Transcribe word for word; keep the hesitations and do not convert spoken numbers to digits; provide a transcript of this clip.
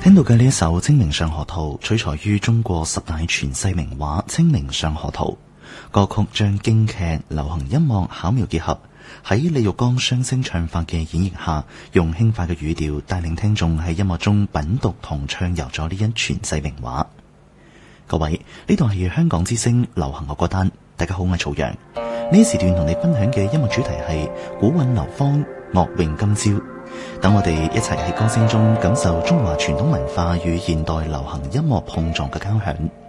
聽到嘅呢一首《清明上河圖》取材於中國十大傳世名畫《清明上河圖》，歌曲將京劇、流行音樂巧妙結合，喺李玉剛雙聲唱法嘅演繹下，用輕快嘅語調帶領聽眾喺音樂中品讀同暢遊咗呢一傳世名畫。各位，呢度係香港之聲流行樂歌單，大家好，我係曹陽。呢一時段同你分享嘅音樂主題係古韻流芳，樂詠今朝。等我哋一齊喺歌聲中感受中華傳統文化與現代流行音樂碰撞嘅交響。